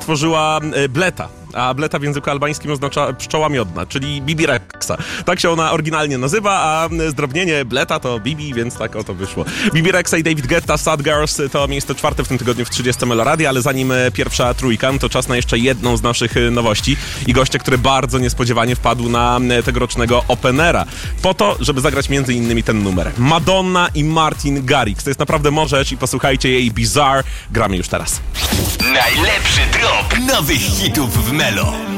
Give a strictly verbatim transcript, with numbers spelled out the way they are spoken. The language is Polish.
stworzyła Bleta. A Bleta w języku albańskim oznacza pszczoła miodna, czyli Bibi Rexa. Tak się ona oryginalnie nazywa, a zdrobnienie Bleta to Bibi, więc tak oto wyszło. Bibi Rexa i David Guetta, Sad Girls to miejsce czwarte w tym tygodniu w trzydziestym Eloradio, ale zanim pierwsza trójka, to czas na jeszcze jedną z naszych nowości i gościa, który bardzo niespodziewanie wpadł na tegorocznego Openera po to, żeby zagrać między innymi ten numer. Madonna i Martin Garrix. To jest naprawdę możesz i posłuchajcie jej Bizarre. Gramy już teraz. Najlepszy drop nowych hitów w Melo.